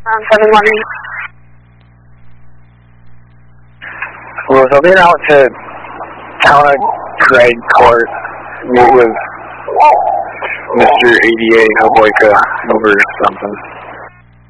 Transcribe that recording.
718. Was I been out to town of Craig Court, meet with Mr. ADA Hoboika over something.